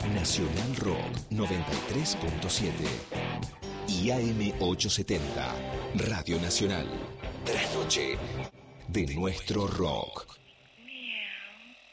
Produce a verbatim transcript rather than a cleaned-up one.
Nacional Rock noventa y tres punto siete y A M ochocientos setenta, Radio Nacional. Trasnoche de nuestro rock.